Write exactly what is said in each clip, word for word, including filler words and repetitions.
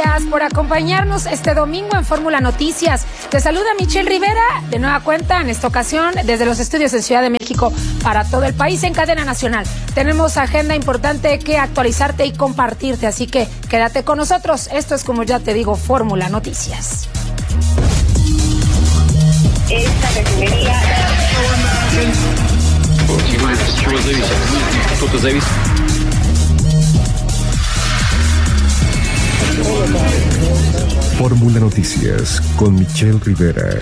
Gracias por acompañarnos este domingo en Fórmula Noticias. Te saluda Michelle Rivera, de nueva cuenta, en esta ocasión, desde los estudios en Ciudad de México para todo el país en cadena nacional. Tenemos agenda importante que actualizarte y compartirte, así que quédate con nosotros. Esto es, como ya te digo, Fórmula Noticias. Esta refinería... Fórmula Noticias con Michelle Rivera.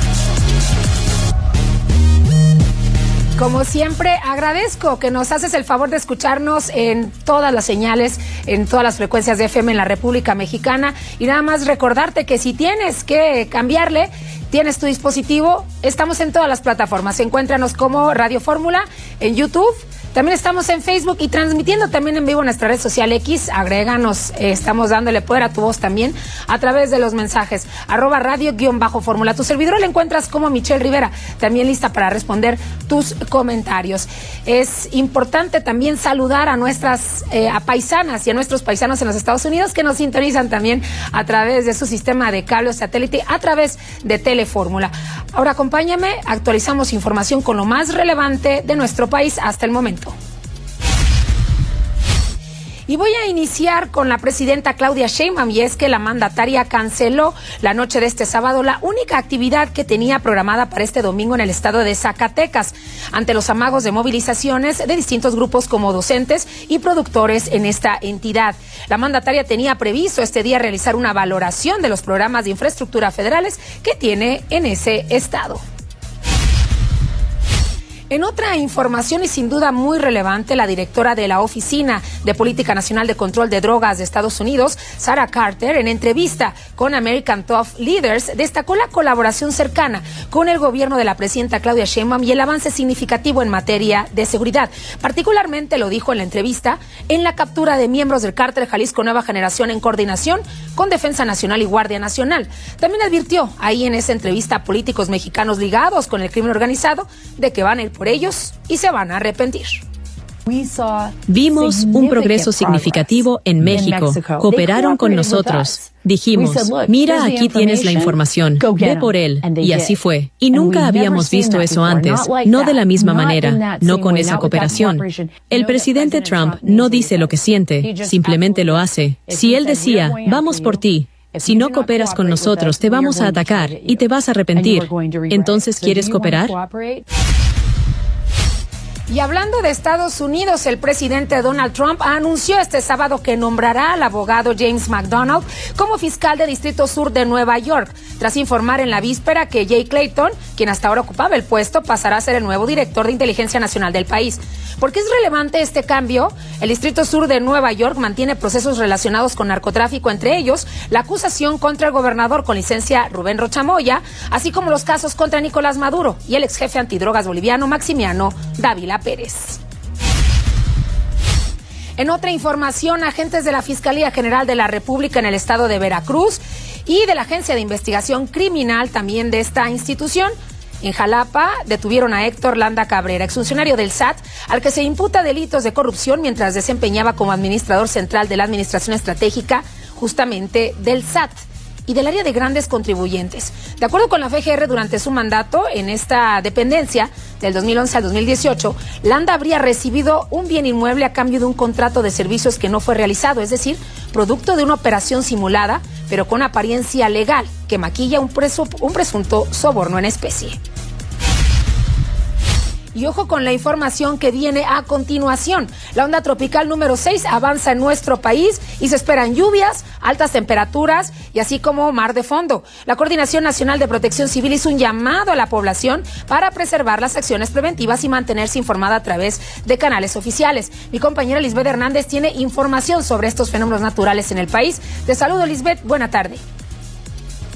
Como siempre, agradezco que nos haces el favor de escucharnos en todas las señales, en todas las frecuencias de F M en la República Mexicana. Y nada más recordarte que si tienes que cambiarle, tienes tu dispositivo, estamos en todas las plataformas. Encuéntranos como Radio Fórmula en YouTube. También estamos en Facebook y transmitiendo también en vivo en nuestra red social X. Agréganos, eh, estamos dándole poder a tu voz también a través de los mensajes. Arroba radio guión bajo fórmula. Tu servidor la encuentras como Michelle Rivera, también lista para responder tus comentarios. Es importante también saludar a nuestras eh, a paisanas y a nuestros paisanos en los Estados Unidos que nos sintonizan también a través de su sistema de cable o satélite, a través de Telefórmula. Ahora acompáñame, actualizamos información con lo más relevante de nuestro país hasta el momento. Y voy a iniciar con la presidenta Claudia Sheinbaum, y es que la mandataria canceló la noche de este sábado la única actividad que tenía programada para este domingo en el estado de Zacatecas, ante los amagos de movilizaciones de distintos grupos como docentes y productores en esta entidad. La mandataria tenía previsto este día realizar una valoración de los programas de infraestructura federales que tiene en ese estado. En otra información y sin duda muy relevante, la directora de la Oficina de Política Nacional de Control de Drogas de Estados Unidos, Sarah Carter, en entrevista con American Top Leaders, destacó la colaboración cercana con el gobierno de la presidenta Claudia Sheinbaum y el avance significativo en materia de seguridad. Particularmente, lo dijo en la entrevista, en la captura de miembros del Cártel Jalisco Nueva Generación en coordinación con Defensa Nacional y Guardia Nacional. También advirtió ahí en esa entrevista a políticos mexicanos ligados con el crimen organizado de que van a ir por ellos y se van a arrepentir. Vimos un progreso significativo en México. Cooperaron con nosotros. Dijimos, mira, aquí tienes la información, ve por él. Y así fue. Y nunca habíamos visto eso antes, no de la misma manera, no con esa cooperación. El presidente Trump no dice lo que siente, simplemente lo hace. Si él decía, vamos por ti, si no cooperas con nosotros, te vamos a atacar y te vas a arrepentir. Entonces, ¿quieres cooperar? Y hablando de Estados Unidos, el presidente Donald Trump anunció este sábado que nombrará al abogado James McDonald como fiscal de Distrito Sur de Nueva York, tras informar en la víspera que Jay Clayton, quien hasta ahora ocupaba el puesto, pasará a ser el nuevo director de inteligencia nacional del país. ¿Por qué es relevante este cambio? El Distrito Sur de Nueva York mantiene procesos relacionados con narcotráfico, entre ellos la acusación contra el gobernador con licencia Rubén Rocha Moya, así como los casos contra Nicolás Maduro y el ex jefe antidrogas boliviano Maximiano Dávila Pérez. En otra información, agentes de la Fiscalía General de la República en el estado de Veracruz y de la Agencia de Investigación Criminal también de esta institución en Jalapa detuvieron a Héctor Landa Cabrera, exfuncionario del S A T, al que se imputa delitos de corrupción mientras desempeñaba como administrador central de la Administración Estratégica justamente del S A T y del área de grandes contribuyentes. De acuerdo con la F G R, durante su mandato en esta dependencia, del dos mil once al dos mil dieciocho, Landa habría recibido un bien inmueble a cambio de un contrato de servicios que no fue realizado, es decir, producto de una operación simulada, pero con apariencia legal, que maquilla un, preso, un presunto soborno en especie. Y ojo con la información que viene a continuación. La onda tropical número seis avanza en nuestro país y se esperan lluvias, altas temperaturas y así como mar de fondo. La Coordinación Nacional de Protección Civil hizo un llamado a la población para preservar las acciones preventivas y mantenerse informada a través de canales oficiales. Mi compañera Lisbeth Hernández tiene información sobre estos fenómenos naturales en el país. Te saludo, Lisbeth. Buena tarde.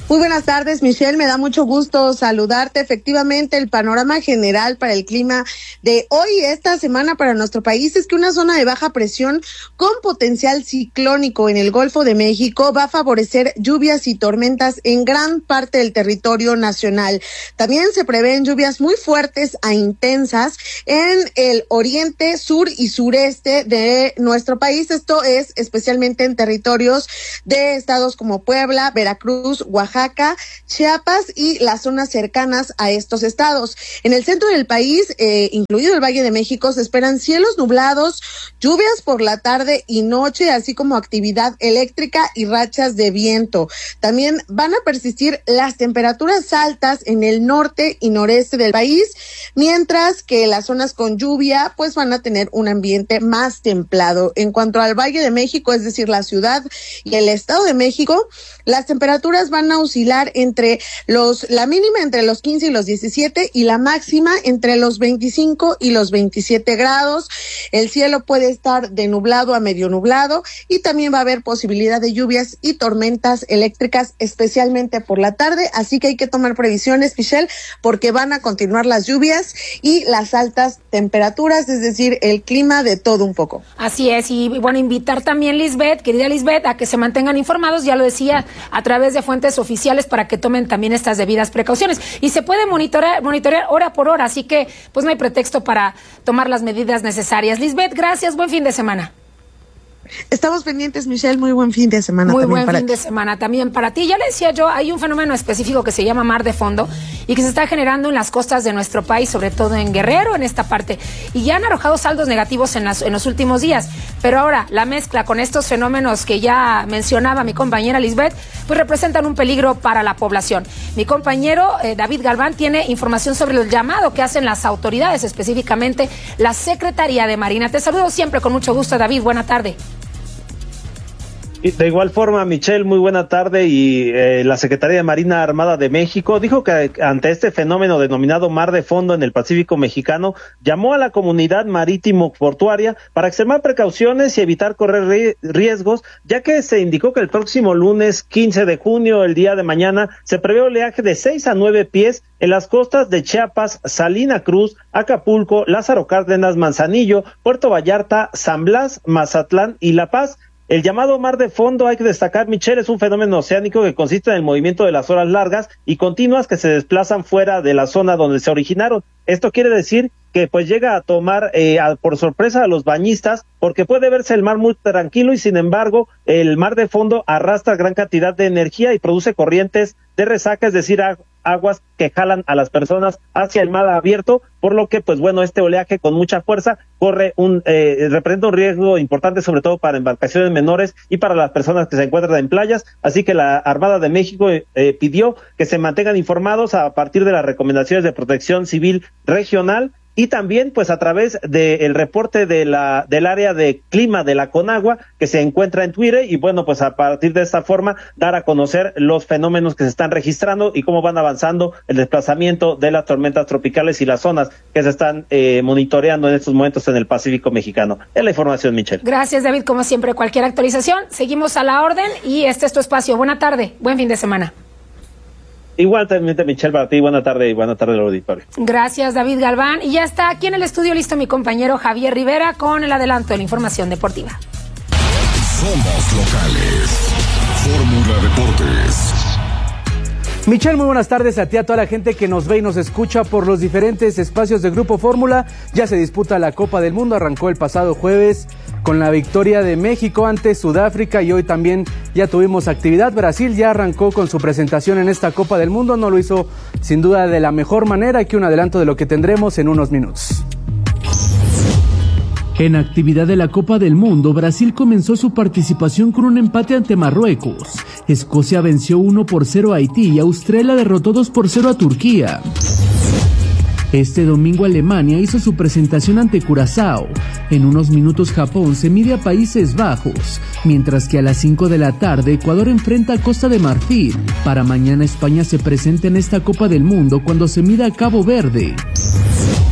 Muy buenas tardes, Michelle, me da mucho gusto saludarte. Efectivamente, el panorama general para el clima de hoy, esta semana para nuestro país, es que una zona de baja presión con potencial ciclónico en el Golfo de México va a favorecer lluvias y tormentas en gran parte del territorio nacional. También se prevén lluvias muy fuertes a intensas en el oriente, sur y sureste de nuestro país. Esto es especialmente en territorios de estados como Puebla, Veracruz, Oaxaca, Chiapas y las zonas cercanas a estos estados. En el centro del país, eh, incluido el Valle de México, se esperan cielos nublados, lluvias por la tarde y noche, así como actividad eléctrica y rachas de viento. También van a persistir las temperaturas altas en el norte y noreste del país, mientras que las zonas con lluvia pues van a tener un ambiente más templado. En cuanto al Valle de México, es decir, la ciudad y el Estado de México, las temperaturas van a oscilar entre los, la mínima entre los quince y los diecisiete y la máxima entre los veinticinco y los veintisiete grados. El cielo puede estar de nublado a medio nublado y también va a haber posibilidad de lluvias y tormentas eléctricas, especialmente por la tarde. Así que hay que tomar previsiones, Michelle, porque van a continuar las lluvias y las altas temperaturas, es decir, el clima de todo un poco. Así es, y bueno, invitar también, Lisbeth, querida Lisbeth, a que se mantengan informados, ya lo decía, a través de fuentes oficiales para que tomen también estas debidas precauciones. Y se puede monitorear, monitorear hora por hora, así que pues no hay pretexto para tomar las medidas necesarias. Lisbeth, gracias, buen fin de semana. Estamos pendientes, Michelle, muy buen fin de semana. Muy también buen para fin ti. de semana también para ti. Ya le decía yo, hay un fenómeno específico que se llama mar de fondo y que se está generando en las costas de nuestro país, sobre todo en Guerrero, en esta parte, y ya han arrojado saldos negativos en, las, en los últimos días. Pero ahora, la mezcla con estos fenómenos que ya mencionaba mi compañera Lisbeth, pues representan un peligro para la población. Mi compañero eh, David Galván tiene información sobre el llamado que hacen las autoridades, específicamente la Secretaría de Marina. Te saludo siempre con mucho gusto, David. Buena tarde. Y de igual forma, Michelle, muy buena tarde. Y eh, la Secretaría de Marina Armada de México dijo que ante este fenómeno denominado mar de fondo en el Pacífico mexicano, llamó a la comunidad marítimo portuaria para extremar precauciones y evitar correr riesgos, ya que se indicó que el próximo lunes quince de junio, el día de mañana, se prevé oleaje de seis a nueve pies en las costas de Chiapas, Salina Cruz, Acapulco, Lázaro Cárdenas, Manzanillo, Puerto Vallarta, San Blas, Mazatlán y La Paz. El llamado mar de fondo, hay que destacar, Michelle, es un fenómeno oceánico que consiste en el movimiento de las olas largas y continuas que se desplazan fuera de la zona donde se originaron. Esto quiere decir que pues llega a tomar eh, a, por sorpresa a los bañistas, porque puede verse el mar muy tranquilo y sin embargo el mar de fondo arrastra gran cantidad de energía y produce corrientes de resaca, es decir, a, aguas que jalan a las personas hacia el mar abierto, por lo que pues bueno, este oleaje con mucha fuerza corre un eh, representa un riesgo importante, sobre todo para embarcaciones menores y para las personas que se encuentran en playas. Así que la Armada de México eh, pidió que se mantengan informados a partir de las recomendaciones de Protección Civil Regional y también pues a través del reporte de la del área de clima de la Conagua que se encuentra en Twitter, y bueno, pues a partir de esta forma dar a conocer los fenómenos que se están registrando y cómo van avanzando el desplazamiento de las tormentas tropicales y las zonas que se están eh, monitoreando en estos momentos en el Pacífico mexicano. Es la información, Michelle. Gracias, David. Como siempre, cualquier actualización, seguimos a la orden y este es tu espacio. Buena tarde, buen fin de semana. Igualmente, Michelle, para ti, buena tarde y buena tarde al auditorio. Gracias, David Galván. Y ya está aquí en el estudio listo mi compañero Javier Rivera con el adelanto de la información deportiva. Somos locales. Fórmula Deportes. Michelle, muy buenas tardes a ti, a toda la gente que nos ve y nos escucha por los diferentes espacios de Grupo Fórmula. Ya se disputa la Copa del Mundo, arrancó el pasado jueves con la victoria de México ante Sudáfrica y hoy también ya tuvimos actividad. Brasil ya arrancó con su presentación en esta Copa del Mundo, no lo hizo sin duda de la mejor manera. Aquí un adelanto de lo que tendremos en unos minutos. En actividad de la Copa del Mundo, Brasil comenzó su participación con un empate ante Marruecos. Escocia venció uno por cero a Haití y Australia derrotó dos por cero a Turquía. Este domingo Alemania hizo su presentación ante Curazao. En unos minutos Japón se mide a Países Bajos, mientras que a las cinco de la tarde Ecuador enfrenta a Costa de Marfil. Para mañana España se presenta en esta Copa del Mundo cuando se mida a Cabo Verde.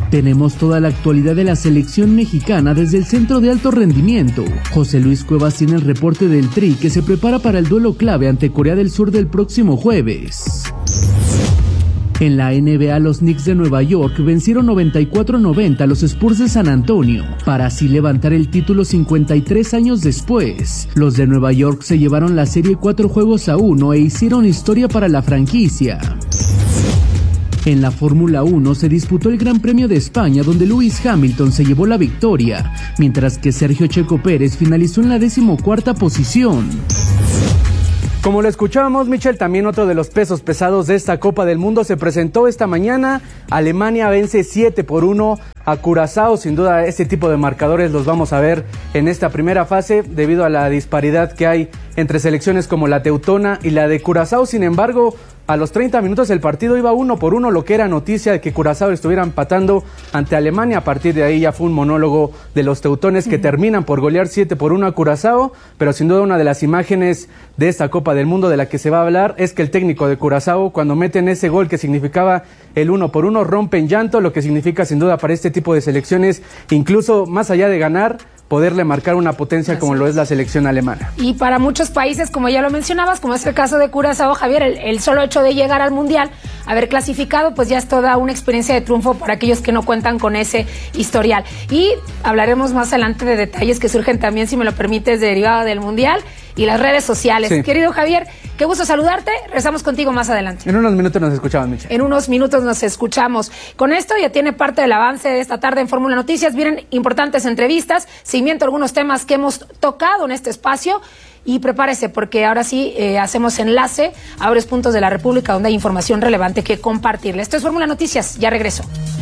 Tenemos toda la actualidad de la selección mexicana desde el Centro de Alto Rendimiento. José Luis Cuevas tiene el reporte del Tri que se prepara para el duelo clave ante Corea del Sur del próximo jueves. En la N B A, los Knicks de Nueva York vencieron noventa y cuatro a noventa a los Spurs de San Antonio, para así levantar el título cincuenta y tres años después. Los de Nueva York se llevaron la serie cuatro juegos a uno e hicieron historia para la franquicia. En la Fórmula uno se disputó el Gran Premio de España, donde Lewis Hamilton se llevó la victoria, mientras que Sergio Checo Pérez finalizó en la decimocuarta posición. Como lo escuchábamos, Michelle, también otro de los pesos pesados de esta Copa del Mundo se presentó esta mañana. Alemania vence siete por uno a Curazao. Sin duda, este tipo de marcadores los vamos a ver en esta primera fase debido a la disparidad que hay entre selecciones como la teutona y la de Curazao. Sin embargo, a los treinta minutos el partido iba uno por uno, lo que era noticia de que Curazao estuviera empatando ante Alemania. A partir de ahí ya fue un monólogo de los teutones que terminan por golear siete por uno a Curazao, pero sin duda una de las imágenes de esta Copa del Mundo de la que se va a hablar es que el técnico de Curazao, cuando meten ese gol que significaba el uno por uno, rompe en llanto, lo que significa sin duda para este tipo de selecciones, incluso más allá de ganar, poderle marcar una potencia Así como es. Lo es la selección alemana. Y para muchos países, como ya lo mencionabas, como es el caso de Curazao, Javier, el, el solo hecho de llegar al Mundial, haber clasificado, pues ya es toda una experiencia de triunfo para aquellos que no cuentan con ese historial. Y hablaremos más adelante de detalles que surgen también, si me lo permites, derivado del Mundial y las redes sociales. Sí. Querido Javier, qué gusto saludarte. Regresamos contigo más adelante. En unos minutos nos escuchamos, Michelle. En unos minutos nos escuchamos. Con esto ya tiene parte del avance de esta tarde en Fórmula Noticias. Vienen importantes entrevistas, seguimiento a algunos temas que hemos tocado en este espacio. Y prepárese, porque ahora sí eh, hacemos enlace a varios puntos de la República donde hay información relevante que compartirle. Esto es Fórmula Noticias. Ya regreso.